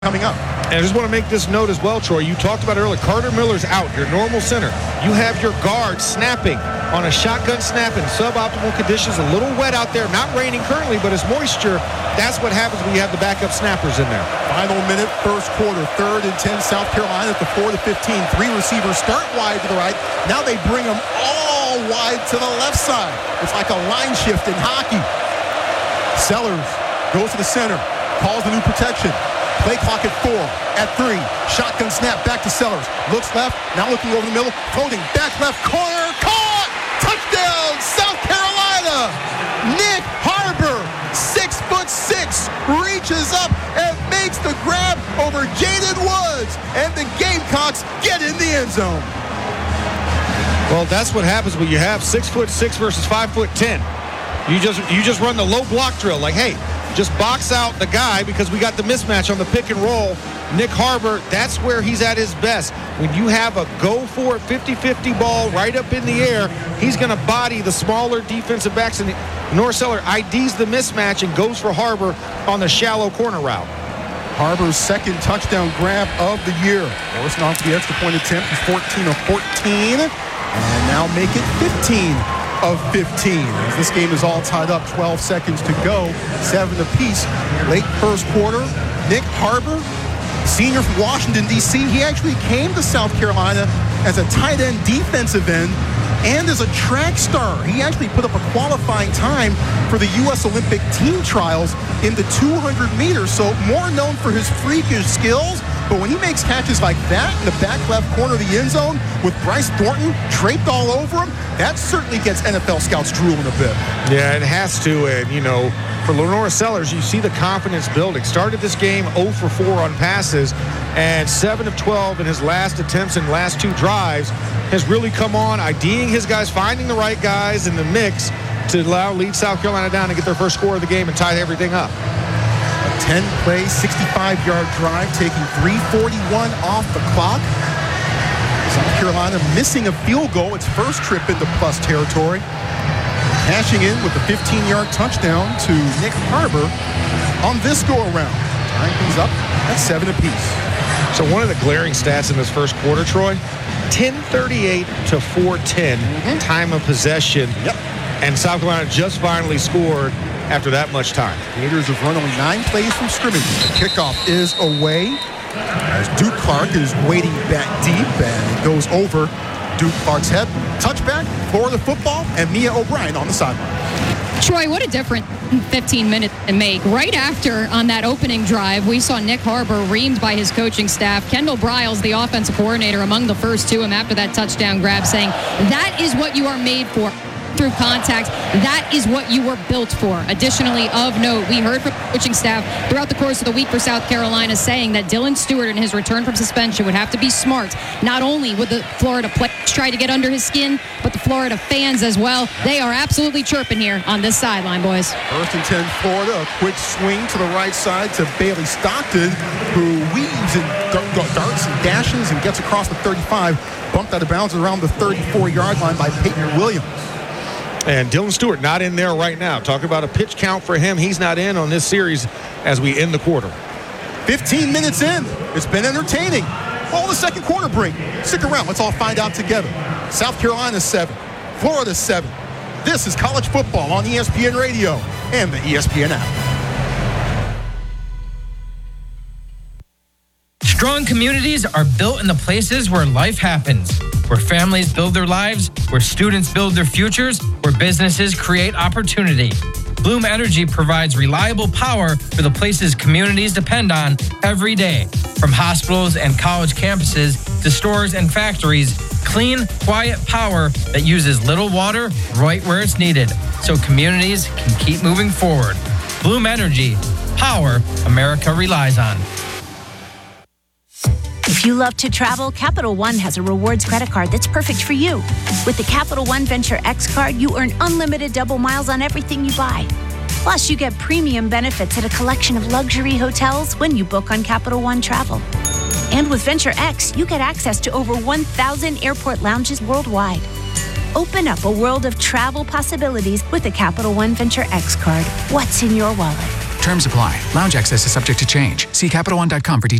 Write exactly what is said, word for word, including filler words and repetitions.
coming up. And I just want to make this note as well, Troy. You talked about earlier, Carter Miller's out, your normal center. You have your guard snapping on a shotgun snap in suboptimal conditions, a little wet out there, not raining currently, but it's moisture. That's what happens when you have the backup snappers in there. Final minute, first quarter, third and ten, South Carolina at the four to fifteen. Three receivers start wide to the right. Now they bring them all wide to the left side. It's like a line shift in hockey. Sellers goes to the center, calls the new protection. Play clock at four, at three. Shotgun snap back to Sellers. Looks left, now looking over the middle. Floating back left corner. Caught! Touchdown, South Carolina! Nick Harbor, six foot six, reaches up and makes the grab over Jaden Woods. And the Gamecocks get in the end zone. Well, that's what happens when you have six foot six versus five foot ten. You just you just run the low block drill. Like, hey, just box out the guy because we got the mismatch on the pick and roll. Nick Harbor, that's where he's at his best. When you have a go-for-it fifty-fifty ball right up in the air, he's going to body the smaller defensive backs. And Norseller I Ds the mismatch and goes for Harbor on the shallow corner route. Harbor's second touchdown grab of the year. Forcing off the extra point attempt. He's fourteen of fourteen. And now make it fifteen of fifteen. As this game is all tied up, twelve seconds to go, seven apiece. Late first quarter, Nick Harbor, senior from Washington, D C He actually came to South Carolina as a tight end defensive end and as a track star. He actually put up a qualifying time for the U S Olympic team trials in the two hundred meters, so more known for his freakish skills. But when he makes catches like that in the back left corner of the end zone with Bryce Thornton draped all over him, that certainly gets N F L scouts drooling a bit. Yeah, it has to. And, you know, for Lenora Sellers, you see the confidence building. Started this game oh for four on passes, and seven of twelve in his last attempts and last two drives has really come on, IDing his guys, finding the right guys in the mix to allow lead South Carolina down and get their first score of the game and tie everything up. ten-play, sixty-five-yard drive, taking three forty-one off the clock. South Carolina missing a field goal, its first trip into plus territory. Cashing in with a fifteen-yard touchdown to Nick Harbor on this go-around. Tying things up at seven apiece. So one of the glaring stats in this first quarter, Troy, ten thirty-eight to four ten, mm-hmm. time of possession. Yep. And South Carolina just finally scored after that much time. Gators have run only nine plays from scrimmage. The kickoff is away as Duke Clark is waiting back deep, and it goes over Duke Clark's head. Touchback, Florida football, and Mia O'Brien on the sideline. Troy, what a different fifteen minutes to make. Right after, on that opening drive, we saw Nick Harbor reamed by his coaching staff. Kendall Briles, the offensive coordinator, among the first to him after that touchdown grab, saying, that is what you are made for. Through contact, that is what you were built for. Additionally, of note, we heard from coaching staff throughout the course of the week for South Carolina saying that Dylan Stewart in his return from suspension would have to be smart. Not only would the Florida players try to get under his skin, but the Florida fans as well. They are absolutely chirping here on this sideline, boys. First and ten, Florida. A quick swing to the right side to Bailey Stockton, who weaves and darts and dashes and gets across the thirty-five. Bumped out of bounds around the thirty-four-yard line by Peyton Williams. And Dylan Stewart not in there right now. Talk about a pitch count for him. He's not in on this series as we end the quarter. fifteen minutes in. It's been entertaining. All the second quarter bring. Stick around. Let's all find out together. South Carolina seven. Florida seven. This is college football on E S P N Radio and the E S P N app. Strong communities are built in the places where life happens. Where families build their lives, where students build their futures, where businesses create opportunity. Bloom Energy provides reliable power for the places communities depend on every day. From hospitals and college campuses to stores and factories, clean, quiet power that uses little water right where it's needed, so communities can keep moving forward. Bloom Energy, power America relies on. If you love to travel, Capital One has a rewards credit card that's perfect for you. With the Capital One Venture X card, you earn unlimited double miles on everything you buy. Plus, you get premium benefits at a collection of luxury hotels when you book on Capital One Travel. And with Venture X, you get access to over one thousand airport lounges worldwide. Open up a world of travel possibilities with the Capital One Venture X card. What's in your wallet? Terms apply. Lounge access is subject to change. See Capital One dot com for details.